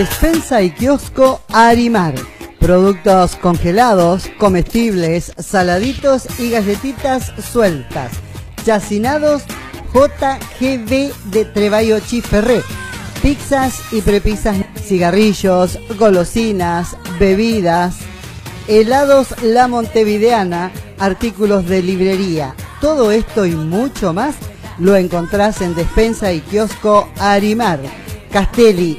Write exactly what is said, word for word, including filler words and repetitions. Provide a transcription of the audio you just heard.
Despensa y kiosco Arimar. Productos congelados, comestibles, saladitos y galletitas sueltas. Yacinados J G B de Treballo Chiferré. Pizzas y prepizzas, cigarrillos, golosinas, bebidas, helados La Montevideana, artículos de librería. Todo esto y mucho más lo encontrás en Despensa y Kiosco Arimar. Castelli